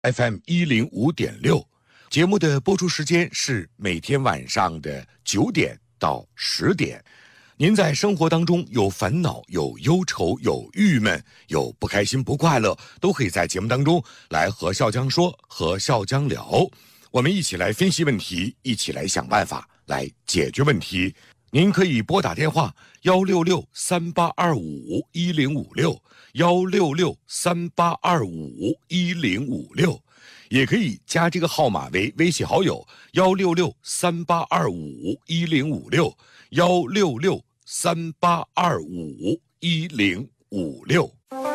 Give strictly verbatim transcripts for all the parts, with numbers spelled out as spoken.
F M 一零五点六，节目的播出时间是每天晚上的九点到十点。您在生活当中有烦恼、有忧愁、有郁闷、有不开心、不快乐，都可以在节目当中来和笑江说，和笑江聊。我们一起来分析问题，一起来想办法，来解决问题。您可以拨打电话幺六六三八二五一零五六幺六六三八二五一零五六，也可以加这个号码为微信好友幺六六三八二五一零五六幺六六三八二五一零五六。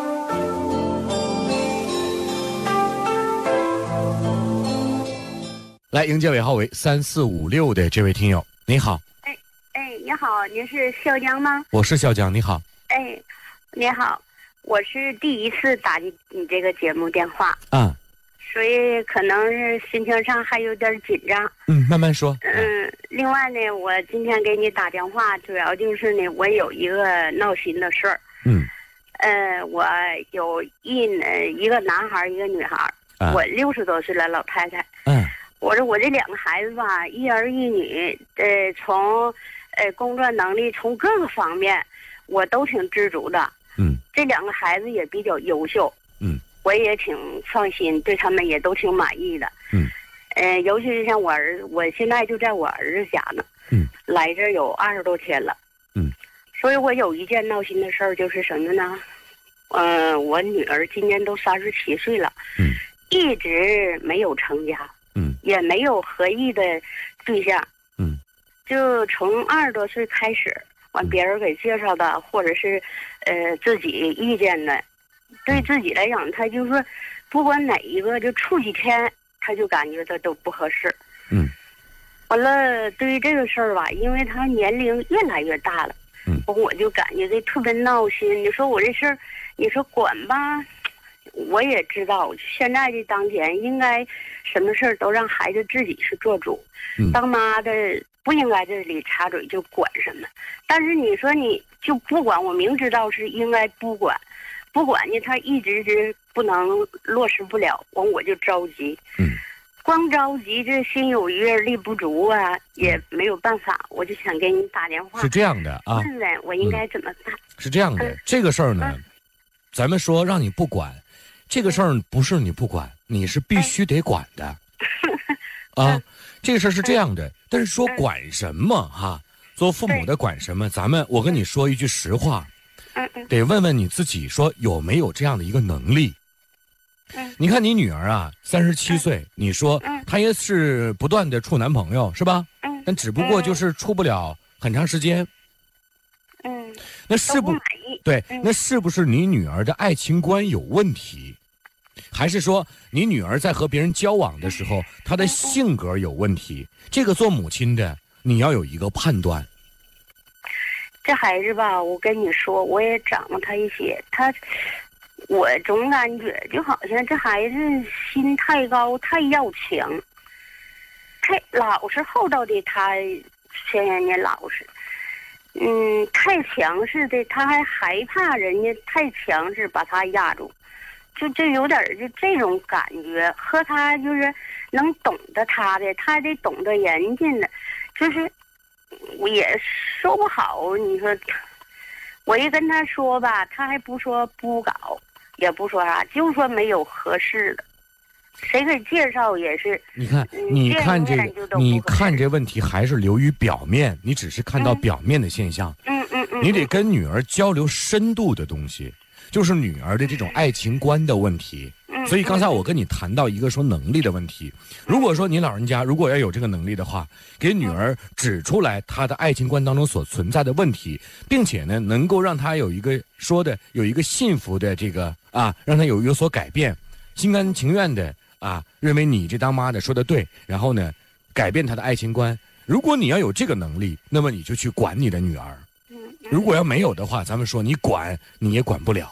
来迎接尾号为三四五六的这位听友，你好。 哎，你好，您是笑江吗？ 我是笑江，你好。 哎，你好，我是第一次打进你这个节目电话， 啊， 所以可能是心情上还有点紧张。 嗯，慢慢说。 嗯，另外呢，我今天给你打电话，主要就是呢，我有一个闹心的事儿。 嗯。 呃，我有一呃一个男孩，一个女孩。啊、我六十多岁了，老太太。嗯。我说我这两个孩子吧，一儿一女，呃，从呃工作能力从各个方面，我都挺知足的。嗯。这两个孩子也比较优秀。嗯。我也挺放心，对他们也都挺满意的。嗯。呃，尤其是像我儿子，我现在就在我儿子家呢。嗯。来这儿有二十多天了。嗯。所以我有一件闹心的事儿，就是什么呢？嗯、呃，我女儿今年都三十七岁了。嗯。一直没有成家。嗯，也没有合意的对象，嗯，就从二十多岁开始，完别人给介绍的，或者是，呃，自己遇见的，对自己来讲，他就说，不管哪一个，就处几天，他就感觉他都不合适，嗯，完了，对于这个事儿吧，因为他年龄越来越大了，嗯，我就感觉这特别闹心。你说我这事儿，你说管吧。我也知道，现在的当前应该什么事儿都让孩子自己去做主，嗯、当妈的不应该这里插嘴就管什么。但是你说你就不管，我明知道是应该不管，不管呢，他一直是不能落实不了，完我就着急。嗯，光着急，这心有余而力不足啊，也没有办法。我就想给你打电话。 是这样的啊， 问问我应该怎么办？ 嗯、是这样的，嗯、这个事儿呢，嗯、咱们说让你不管。这个事儿不是你不管，你是必须得管的，啊，这个事儿是这样的。但是说管什么哈，做父母的管什么？咱们我跟你说一句实话，得问问你自己，说有没有这样的一个能力。你看你女儿啊，三十七岁，你说她也是不断的处男朋友是吧？但只不过就是处不了很长时间。嗯，那是不对？那是不是你女儿的爱情观有问题，还是说你女儿在和别人交往的时候，她的性格有问题？这个做母亲的，你要有一个判断。 这孩子吧，我跟你说，我也长了他一些，他，我总感觉就好像这孩子心太高，太要强，太老实厚道的，他嫌人家老实。嗯，太强势的，他还害怕人家太强势把他压住，就就有点就这种感觉。和他就是能懂得他的，他得懂得人家的，就是我也说不好。你说，我一跟他说吧，他还不说不搞，也不说啥，就说没有合适的。谁给介绍也是， 你看，你看这个，你看这问题还是流于表面，你只是看到表面的现象。嗯嗯嗯，你得跟女儿交流深度的东西，就是女儿的这种爱情观的问题。所以刚才我跟你谈到一个说能力的问题，如果说你老人家如果要有这个能力的话，给女儿指出来她的爱情观当中所存在的问题，并且呢，能够让她有一个说的有一个幸福的这个啊，让她有有所改变，心甘情愿的。啊，认为你这当妈的说的对，然后呢，改变她的爱情观。如果你要有这个能力，那么你就去管你的女儿。如果要没有的话，咱们说你管你也管不了。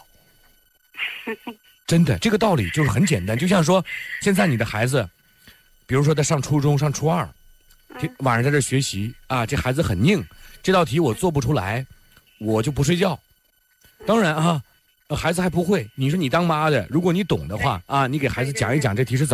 真的，这个道理就是很简单。就像说，现在你的孩子，比如说他上初中、上初二，晚上在这学习啊，这孩子很拧，这道题我做不出来，我就不睡觉。当然啊， 孩子还不会。你说你当妈的，如果你懂的话啊，你给孩子讲一讲这题是怎么。